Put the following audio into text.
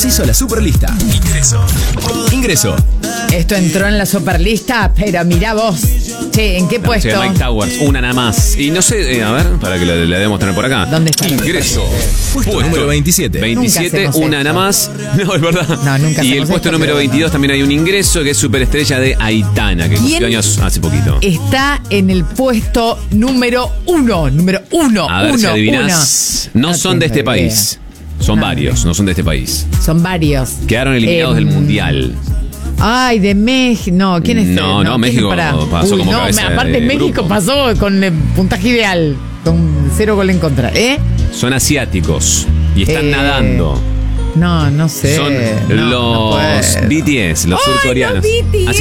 Acceso a la superlista. Ingreso. Esto entró en la superlista, pero mirá vos. Che, ¿en qué puesto? Sí, Mike Towers, una nada más. Y no sé, a ver, para que la debemos tener por acá. ¿Dónde está? Ingreso. Puesto número 27. 27, Nunca una hacemos nada más. No, es verdad. No, nunca Y el hacemos puesto esto, número pero 22 también hay un ingreso que es superestrella de Aitana, que cumplió años hace poquito. Está en el puesto número 1. Número 1. A ver si adivinás. No son de este país. Son varios, no son de este país. Son varios. Quedaron eliminados del Mundial. Ay, de México. No, ¿quién es? No, ¿quién México es para? pasó como cabeza aparte de México grupo. pasó con el puntaje ideal. Con 0 gol en contra. Son asiáticos y están nadando. No sé. Son No, no los puedo. BTS, los ¡Ay, surcoreanos. los BTS!